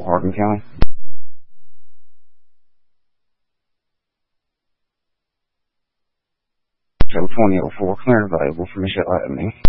Hardin County. So 2004, clear and available for Michelle Avenue.